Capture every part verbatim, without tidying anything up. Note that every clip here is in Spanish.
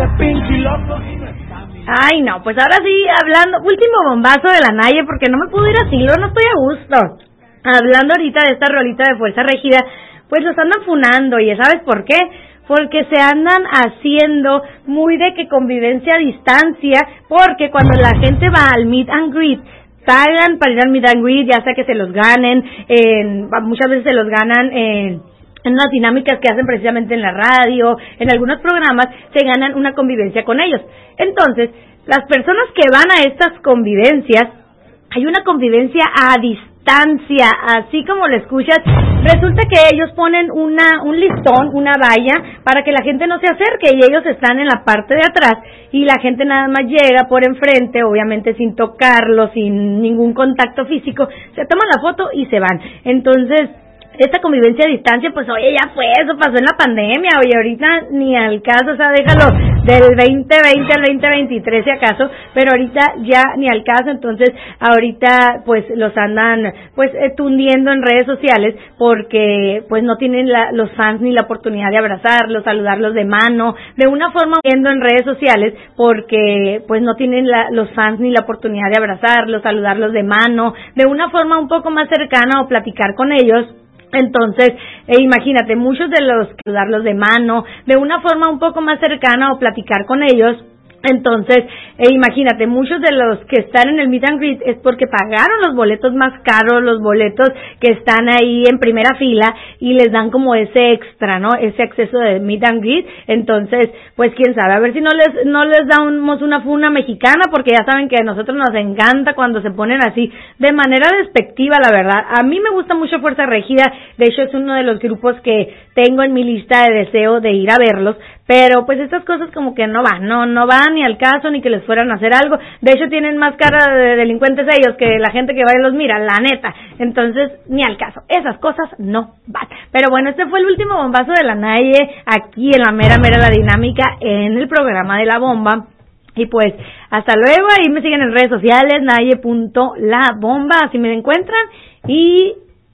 Ay, no, pues ahora sí, hablando, último bombazo de la Naye, porque no me puedo ir así, no estoy a gusto. Hablando ahorita de esta rolita de Fuerza Régida, pues los andan funando, y ¿sabes por qué? Porque se andan haciendo muy de que convivencia a distancia, porque cuando la gente va al meet and greet, pagan para ir al meet and greet, ya sea que se los ganen, en, muchas veces se los ganan en... en unas dinámicas que hacen precisamente en la radio, en algunos programas, se ganan una convivencia con ellos. Entonces, las personas que van a estas convivencias, hay una convivencia a distancia, así como lo escuchas, resulta que ellos ponen una un listón, una valla, para que la gente no se acerque, y ellos están en la parte de atrás, y la gente nada más llega por enfrente, obviamente sin tocarlo, sin ningún contacto físico, se toman la foto y se van. Entonces, esta convivencia a distancia, pues oye, ya fue, eso pasó en la pandemia, oye, ahorita ni al caso, o sea, déjalo del veinte veinte al veinte veintitrés si acaso, pero ahorita ya ni al caso. Entonces ahorita pues los andan pues eh, tundiendo en redes sociales, porque pues no tienen la, los fans ni la oportunidad de abrazarlos, saludarlos de mano, de una forma viendo en redes sociales, porque pues no tienen la, los fans ni la oportunidad de abrazarlos, saludarlos de mano, de una forma un poco más cercana o platicar con ellos. Entonces, eh, imagínate, muchos de los que darlos de mano, de una forma un poco más cercana o platicar con ellos. Entonces, eh, imagínate, muchos de los que están en el meet and greet es porque pagaron los boletos más caros, los boletos que están ahí en primera fila, y les dan como ese extra, ¿no? Ese acceso de meet and greet. Entonces, pues quién sabe, a ver si no les no les damos una funa mexicana, porque ya saben que a nosotros nos encanta cuando se ponen así de manera despectiva, la verdad. A mí me gusta mucho Fuerza Régida, de hecho es uno de los grupos que tengo en mi lista de deseo de ir a verlos, pero pues estas cosas como que no van, no no van ni al caso, ni que les fueran a hacer algo. De hecho tienen más cara de delincuentes ellos que la gente que va y los mira, la neta. Entonces ni al caso, esas cosas no van. Pero bueno, este fue el último bombazo de la Naye aquí en la mera mera la dinámica, en el programa de La Bomba. Y pues hasta luego, ahí me siguen en redes sociales, naye punto la bomba, así me encuentran, y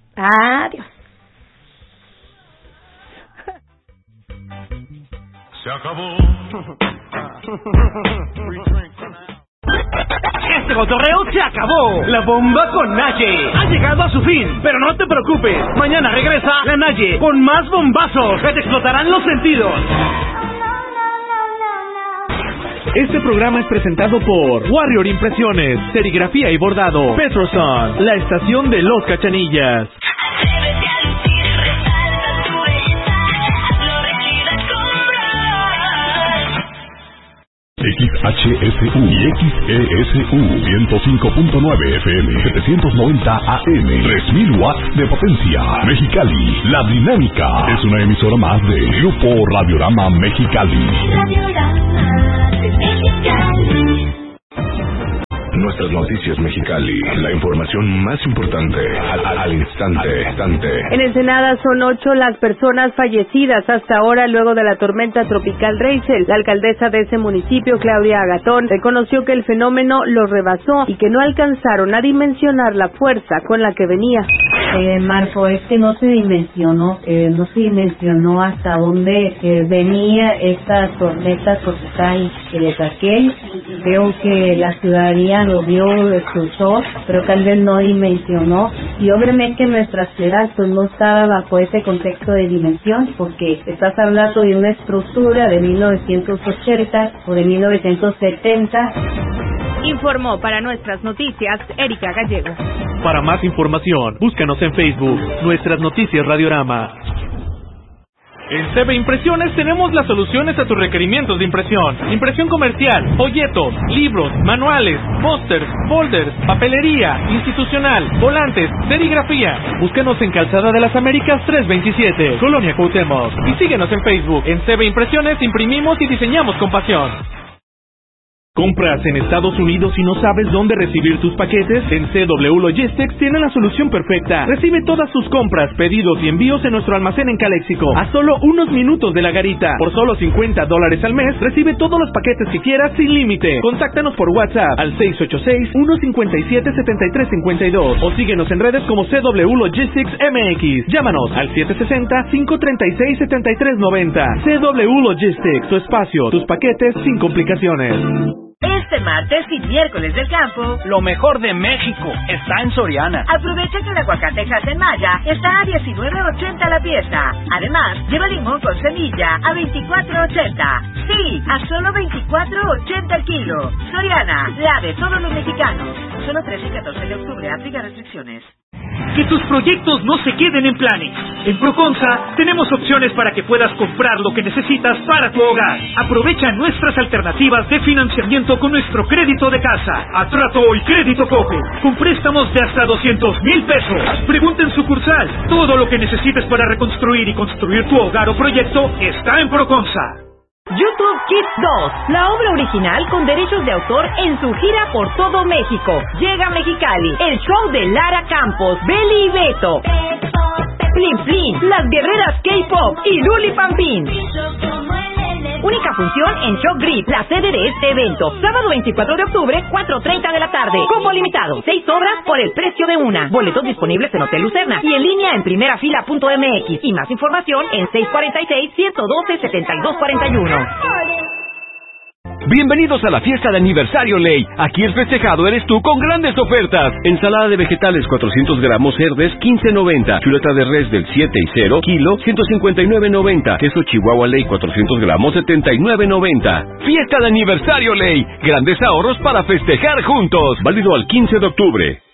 adiós. Se acabó. Este cotorreo se acabó. La Bomba con Naye ha llegado a su fin, pero no te preocupes. Mañana regresa la Naye con más bombazos que te explotarán los sentidos. Este programa es presentado por Warrior Impresiones, Serigrafía y Bordado, Petroson, la estación de los Cachanillas. X H S U y X E S U ciento cinco punto nueve F M, setecientos noventa A M, tres mil watts de potencia. Mexicali, La Dinámica es una emisora más de Grupo Radiorama Mexicali. Radiorama Mexicali. Nuestras noticias Mexicali, la información más importante al, al, al instante, instante. En Ensenada son ocho las personas fallecidas hasta ahora luego de la tormenta tropical Rachel. La alcaldesa de ese municipio, Claudia Agatón, reconoció que el fenómeno los rebasó y que no alcanzaron a dimensionar la fuerza con la que venía. Eh, Marco, es que no se dimensionó, eh, no se dimensionó hasta dónde eh, venía esta tormenta tropical de Raquel. Creo que la ciudadanía lo vio, escuchó, pero tal vez no dimensionó, y obviamente nuestra ciudad pues no estaba bajo ese contexto de dimensión, porque estás hablando de una estructura de mil novecientos ochenta o de mil novecientos setenta. Informó para Nuestras Noticias Erika Gallego. Para más información, búscanos en Facebook, Nuestras Noticias Radiorama. En C B Impresiones tenemos las soluciones a tus requerimientos de impresión. Impresión comercial, folletos, libros, manuales, pósters, folders, papelería, institucional, volantes, serigrafía. Búsquenos en Calzada de las Américas trescientos veintisiete, Colonia Cuauhtémoc. Y síguenos en Facebook. En C B Impresiones imprimimos y diseñamos con pasión. ¿Compras en Estados Unidos y no sabes dónde recibir tus paquetes? En C W Logistics tiene la solución perfecta. Recibe todas sus compras, pedidos y envíos en nuestro almacén en Caléxico, a solo unos minutos de la garita. Por solo cincuenta dólares al mes, recibe todos los paquetes que quieras sin límite. Contáctanos por WhatsApp al seis ocho seis, uno cinco siete, siete tres cinco dos o síguenos en redes como C W Logistics M X. Llámanos al siete seis cero, cinco tres seis, siete tres nueve cero. C W Logistics, tu espacio, tus paquetes sin complicaciones. Este martes y miércoles del campo, lo mejor de México está en Soriana. Aprovecha que el aguacate en Maya está a diecinueve ochenta la pieza. Además, lleva limón con semilla a veinticuatro ochenta. Sí, a solo veinticuatro ochenta el kilo. Soriana, la de todos los mexicanos. Solo trece y catorce de octubre, aplica restricciones. Que tus proyectos no se queden en planes. En Proconsa tenemos opciones para que puedas comprar lo que necesitas para tu hogar. Aprovecha nuestras alternativas de financiamiento con nuestro crédito de casa, Atrato y Crédito Coco, con préstamos de hasta doscientos mil pesos. Pregunta en sucursal. Todo lo que necesites para reconstruir y construir tu hogar o proyecto está en Proconsa. YouTube Kids dos, la obra original con derechos de autor en su gira por todo México. Llega a Mexicali, el show de Lara Campos, Beli y Beto, Plin Plin, las guerreras K-pop y Luli Pampín. Única función en Shock Grip, la sede de este evento. Sábado veinticuatro de octubre, cuatro treinta de la tarde. Combo limitado, seis obras por el precio de una. Boletos disponibles en Hotel Lucerna y en línea en primerafila punto m x. Y más información en seis cuatro seis, uno uno dos, siete dos cuatro uno. Bienvenidos a la fiesta de aniversario Ley. Aquí el festejado eres tú con grandes ofertas. Ensalada de vegetales cuatrocientos gramos Herdes quince noventa. Chuleta de res del siete y cero kilo ciento cincuenta y nueve noventa. Queso Chihuahua Ley cuatrocientos gramos setenta y nueve noventa. Fiesta de aniversario Ley. Grandes ahorros para festejar juntos. Válido al quince de octubre.